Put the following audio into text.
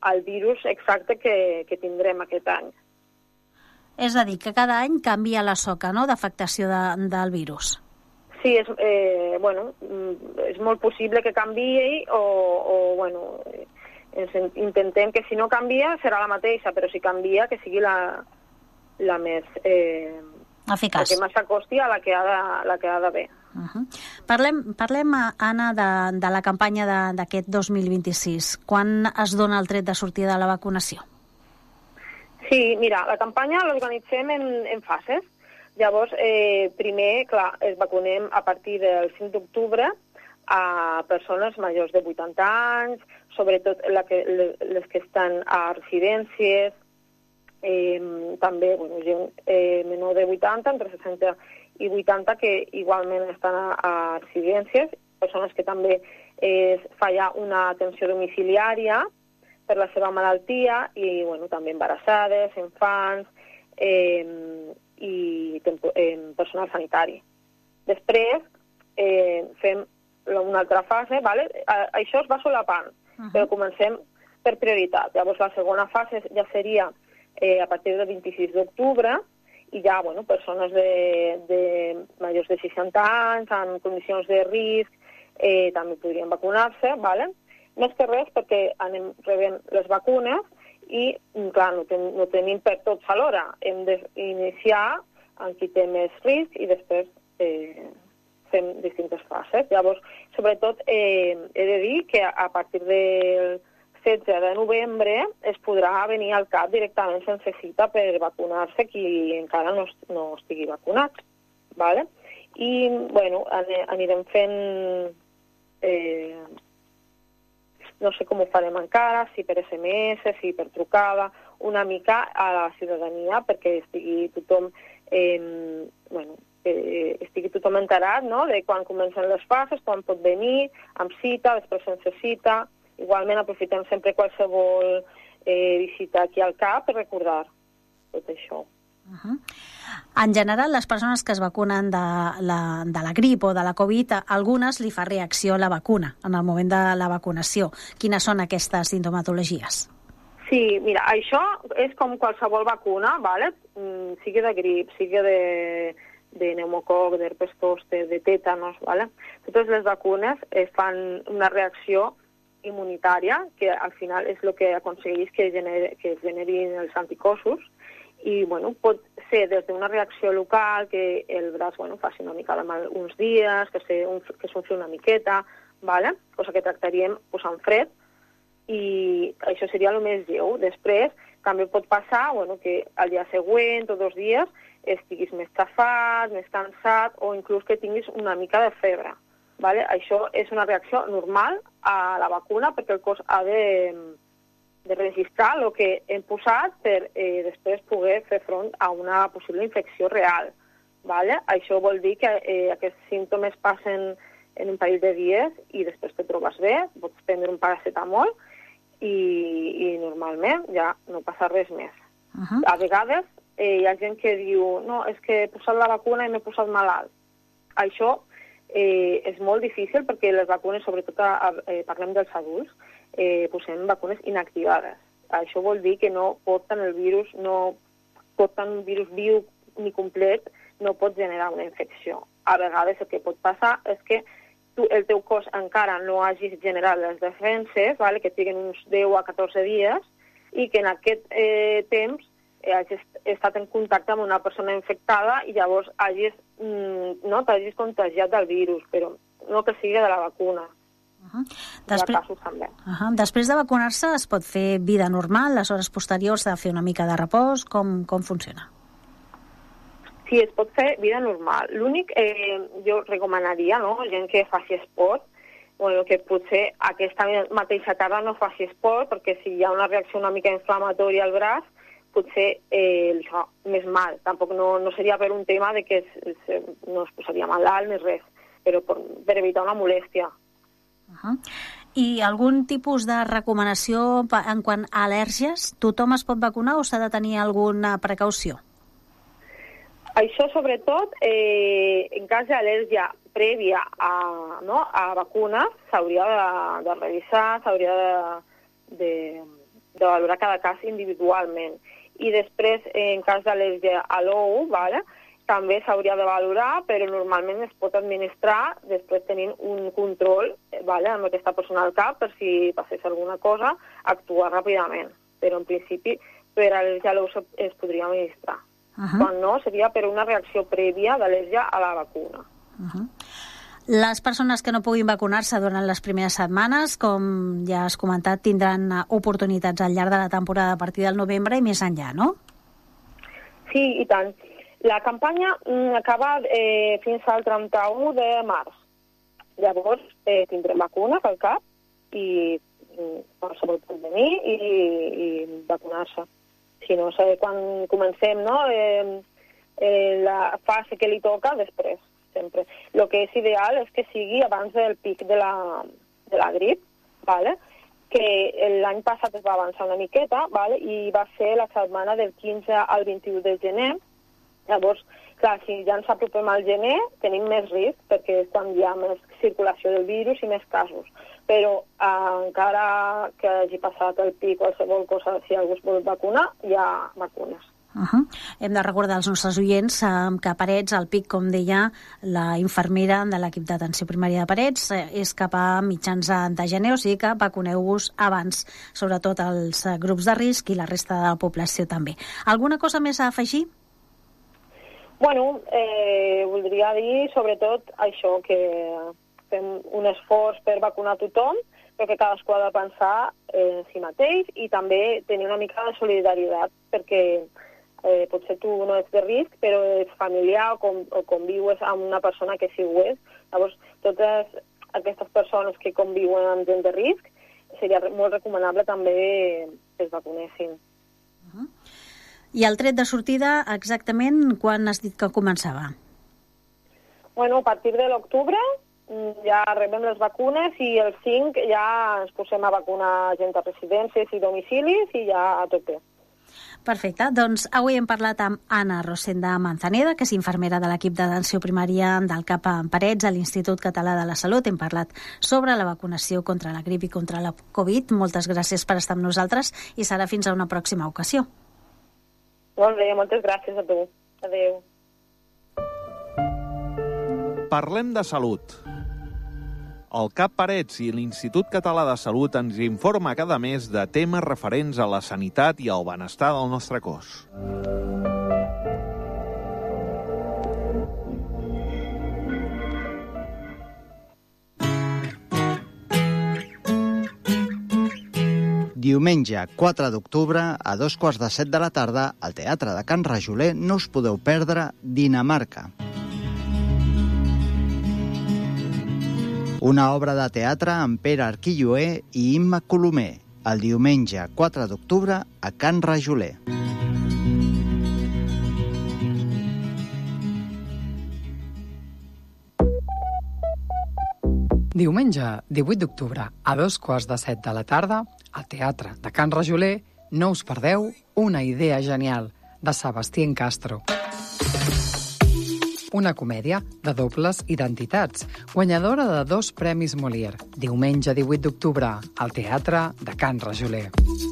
al virus exacte que tindrem aquest any. És a dir, que cada any canvia la soca, no?, d'afectació del virus. Sí, és molt possible que canviï intentem que si no canvia serà la mateixa, però si canvia que sigui la més eficaç, que més s'acosti a la que ha d'haver. Parlem, Anna, de la campanya d'aquest 2026. Quan es dona el tret de sortida de la vacunació? Sí, mira, la campanya l'organitzem en fases. Llavors, primer, clar, es vacunem a partir del 5 d'octubre a persones majors de 80 anys, sobretot les que estan a residències, també gent menor de 80, entre 60 i 80, que igualment estan a residències, persones que també es fa ja una atenció domiciliària per la seva malaltia, i també embarassades, infants i personal sanitari. Després fem una altra fase, ¿vale? Això es va solapant, però comencem per prioritat. Llavors la segona fase ja seria a partir del 26 d'octubre, i ja, persones de majors de 60 anys, en condicions de risc, també podrien vacunar-se, ¿vale? Més que res perquè anem rebent les vacunes i, clar, no tenim per tots alhora. Hem d'iniciar en qui té més risc i després fem distintes fases. Llavors, sobretot, he de dir que a partir del 16 de novembre es podrà venir al CAP directament sense cita per vacunar-se qui encara no estigui vacunat, ¿vale? I, anirem fent... no sé com ho farem encara, si per SMS, si per trucada, una mica a la ciutadania perquè estigui tothom enterat, no?, de quan comencen les fases, quan pot venir, amb cita, després sense cita. Igualment aprofitem sempre qualsevol visita aquí al CAP per recordar tot això. En general, les persones que es vacunen de la grip o de la Covid, a algunes li fa reacció la vacuna en el moment de la vacunació. Quines són aquestes sintomatologies? Sí, mira, això és com qualsevol vacuna, ¿vale? Sigui de grip, sigui de pneumococ, d'herpes zòster, de tètanos, ¿vale? Totes les vacunes fan una reacció immunitària, que al final és el que aconsegueix que es generin els anticossos, i pot ser des d'una reacció local, que el braç faci una mica de mal uns dies, que s'unfli una miqueta, ¿vale? Cosa que tractaríem posant fred, i això seria el més lleu. Després també pot passar que al dia següent o 2 dies estiguis més xafat, més cansat, o inclús que tinguis una mica de febre, ¿vale? Això és una reacció normal a la vacuna perquè el cos ha de registrar el que hem posat per després poder fer front a una possible infecció real, ¿vale? Això vol dir que aquests símptomes passen en un parell de dies i després te trobes bé, pots prendre un paracetamol i normalment ja no passa res més. A vegades hi ha gent que diu no, és que he posat la vacuna i m'he posat malalt. Això és molt difícil perquè les vacunes, sobretot parlem dels adults, posem vacunes inactivades. Això vol dir que no porten el virus, no porten un virus viu ni complet, no pot generar una infecció. A vegades el que pot passar és que el teu cos encara no hagis generat les defenses, ¿vale? Que tinguin uns 10 a 14 dies, i que en aquest temps hagis estat en contacte amb una persona infectada i llavors t'hagis contagiat del virus, però no que sigui de la vacuna. Després de vacunar-se es pot fer vida normal? Les hores posteriors s'ha de fer una mica de repòs? Com funciona? Sí, es pot fer vida normal. L'únic, jo recomanaria, gent que faci esport, que potser aquesta mateixa tarda no faci esport, perquè si hi ha una reacció una mica inflamatòria al braç, potser el fa més mal. Tampoc no seria per un tema de que no es posaria malalt ni res, però per evitar una molèstia. I algun tipus de recomanació en quant a al·lèrgies? Tothom es pot vacunar o s'ha de tenir alguna precaució? Això, sobretot, en cas d'al·lèrgia prèvia a vacunes, s'hauria de revisar, s'hauria de de valorar cada cas individualment. I després, en cas d'al·lèrgia a l'ou, també s'hauria de valorar, però normalment es pot administrar després tenint un control amb aquesta persona al cap per si passés alguna cosa, actuar ràpidament. Però en principi, per al·lèrgia a l'ou es podria administrar. Quan no, seria per una reacció prèvia d'al·lèrgia a la vacuna. Les persones que no puguin vacunar-se durant les primeres setmanes, com ja has comentat, tindran oportunitats al llarg de la temporada a partir del novembre i més enllà, no? Sí, i tant. La campanya acaba fins al 31 de març. Llavors tindrem vacunes al cap i qualsevol pot venir i vacunar-se. Si no sé quan comencem, no? La fase que li toca després, sempre. El que és ideal és que sigui abans del pic de la grip, que l'any passat es va avançar una miqueta, i va ser la setmana del 15 al 21 de gener. Llavors, clar, si ja ens apropem al gener, tenim més risc, perquè és quan hi ha més circulació del virus i més casos. Però encara que hagi passat el pic o qualsevol cosa, si algú es vol vacunar, hi ha vacunes. Hem de recordar als nostres oients que a Parets, el pic, com deia la infermera de l'equip d'atenció primària de Parets, és cap a mitjans de gener, o sigui que vacuneu-vos abans, sobretot els grups de risc i la resta de la població també. Alguna cosa més a afegir? Bueno, voldria dir sobretot això, que fem un esforç per vacunar tothom, però que cadascú ha de pensar en si mateix i també tenir una mica de solidaritat, perquè potser tu no ets de risc, però ets familiar o convius amb una persona que sí ho és. Llavors, totes aquestes persones que conviuen amb gent de risc, seria molt recomanable també que es vacunessin. I el tret de sortida, exactament, quan has dit que començava? Bueno, a partir de l'octubre ja rebem les vacunes i el 5 ja ens posem a vacunar gent a residències i domicilis i ja a tope. Perfecte. Doncs avui hem parlat amb Anna Rosenda Manzaneda, que és infermera de l'equip d'atenció primària del CAP en Parets a l'Institut Català de la Salut. Hem parlat sobre la vacunació contra la grip i contra la Covid. Moltes gràcies per estar amb nosaltres i serà fins a una pròxima ocasió. Molt bé, moltes gràcies a tu. Adéu. Parlem de salut. El CAP Parets i l'Institut Català de Salut ens informa cada mes de temes referents a la sanitat i al benestar del nostre cos. Diumenge 4 d'octubre, a 2:15 de la tarda, al Teatre de Can Rajoler no us podeu perdre Dinamarca. Una obra de teatre amb Pere Arquilloé i Imma Colomer, el diumenge 4 d'octubre a Can Rajoler. Diumenge 18 d'octubre a 2:15 de la tarda, al Teatre de Can Rajoler, no us perdeu Una idea genial, de Sebastián Castro. Una comèdia de dobles identitats, guanyadora de 2 premis Molière. Diumenge 18 d'octubre, al Teatre de Can Rajoler.